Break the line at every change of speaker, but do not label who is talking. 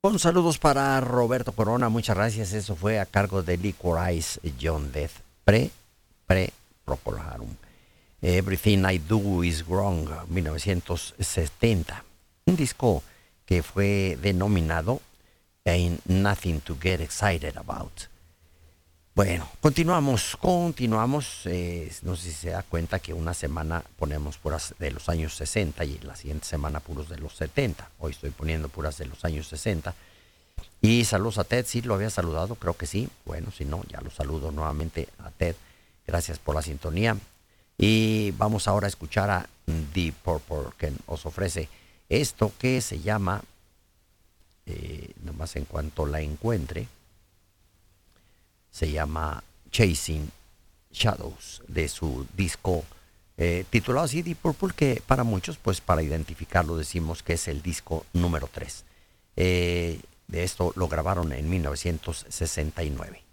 Con saludos para Roberto Corona, muchas gracias. Eso fue a cargo de Licorice John Death, Procol Harum. Everything I Do Is Wrong, 1970. Un disco que fue denominado Ain't Nothing to Get Excited About. Bueno, continuamos. No sé si se da cuenta que una semana ponemos puras de los años 60 y la siguiente semana puros de los 70. Hoy estoy poniendo puras de los años 60. Y saludos a Ted, sí, lo había saludado, creo que sí. Bueno, si no, ya lo saludo nuevamente a Ted. Gracias por la sintonía. Y vamos ahora a escuchar a Deep Purple, que nos ofrece esto que se llama, nomás en cuanto la encuentre, se llama Chasing Shadows, de su disco titulado así, Deep Purple, que para muchos, pues para identificarlo decimos que es el disco número 3. De esto lo grabaron en 1969.